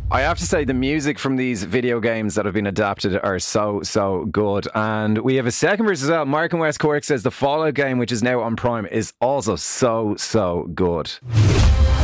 I have to say, the music from these video games that have been adapted are so good. And we have a second verse as well. Mark in West Cork says the Fallout game, which is now on Prime, is also so good.